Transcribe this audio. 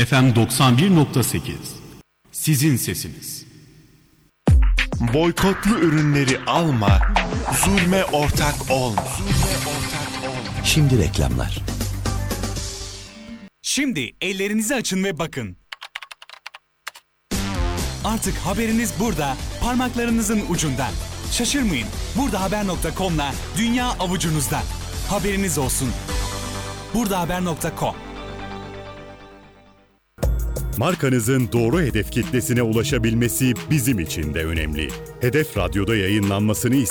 FM 91.8. Sizin sesiniz. Boykotlu ürünleri alma, zulme ortak olma. Şimdi reklamlar. Şimdi ellerinizi açın ve bakın. Artık haberiniz burada, parmaklarınızın ucunda. Şaşırmayın, burdahaber.com'la dünya avucunuzda. Haberiniz olsun. burdahaber.com. Markanızın doğru hedef kitlesine ulaşabilmesi bizim için de önemli. Hedef Radyo'da yayınlanmasını